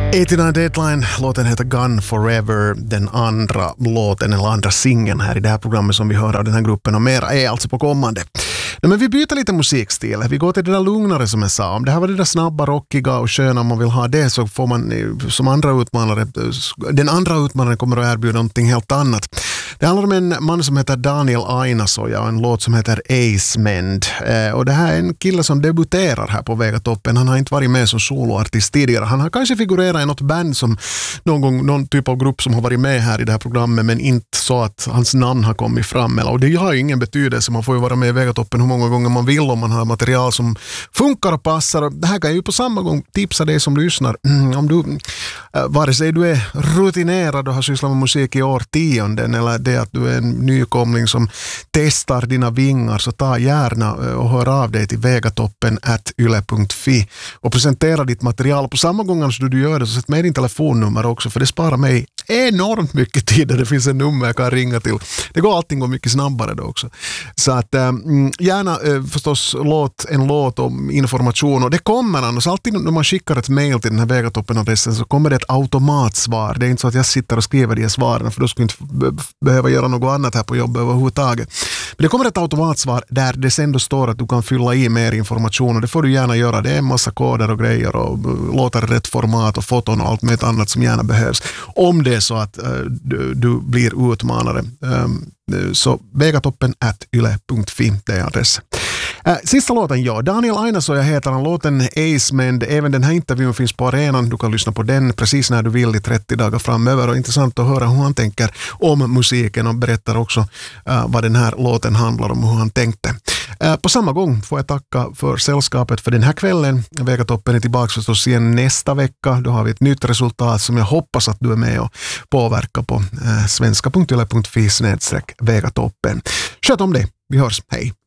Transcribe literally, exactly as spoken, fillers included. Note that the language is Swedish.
åttionio Deadline, låten heter Gun Forever, den andra låten eller andra singeln här i det här programmet som vi hör av den här gruppen och mera är alltså på kommande. Nej, men vi byter lite musikstil, vi går till det där lugnare som jag sa. Om det här var det där snabba, rockiga och sköna, om man vill ha det så får man som andra utmanare, den andra utmanaren kommer att erbjuda någonting helt annat. Det handlar om en man som heter Daniel Ainasoja och en låt som heter Acemend. Eh, och det här är en kille som debuterar här på Vegatoppen. Han har inte varit med som soloartist tidigare. Han har kanske figurerat i något band som någon gång, någon typ av grupp som har varit med här i det här programmet, men inte så att hans namn har kommit fram. Eller, och det har ju ingen betydelse. Man får ju vara med i Vegatoppen hur många gånger man vill om man har material som funkar och passar. Det här kan ju på samma gång tipsa dig som lyssnar. Mm, om du, eh, vare sig du är rutinerad och har sysslat med musik i årtionden eller det att du är en nykomling som testar dina vingar, så ta gärna och hör av dig till vegatoppen at yle punkt fi och presentera ditt material. På samma gång som du gör det så sätt med din telefonnummer också, för det sparar mig enormt mycket tid. Det finns en nummer jag kan ringa till. Det går allting går mycket snabbare då också. Så att ähm, gärna äh, förstås låt en låt om information, och det kommer annars alltid när man skickar ett mail till den här Vegatoppen-adressen så kommer det ett automatsvar. Det är inte så att jag sitter och skriver de svaren, för då skulle jag inte behöva göra något annat här på jobbet överhuvudtaget. Men det kommer ett automatsvar där det sen då står att du kan fylla i mer information, och det får du gärna göra. Det är en massa koder och grejer och låtar i rätt format och foton och allt med annat som gärna behövs. Om det är så att uh, du, du blir utmanare. Um, så vegatoppen at yle punkt fi, det är adressen. Äh, sista låten, ja. Daniel Ainasoja heter han, låten Acemend. Även den här intervjun finns på arenan. Du kan lyssna på den precis när du vill i trettio dagar framöver. Och intressant att höra hur han tänker om musiken, och berättar också äh, vad den här låten handlar om och hur han tänkte. Äh, på samma gång får jag tacka för sällskapet för den här kvällen. Vegatoppen är tillbaka förstås igen nästa vecka. Då har vi ett nytt resultat som jag hoppas att du är med och påverkar på äh, svenska punkt yle punkt fi snedstreck vegatoppen. Sköt om det. Vi hörs. Hej!